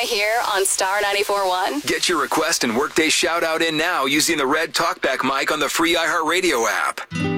here on Star 94.1. Get your request and Workday shout out in now using the red talkback mic on the free iHeartRadio app.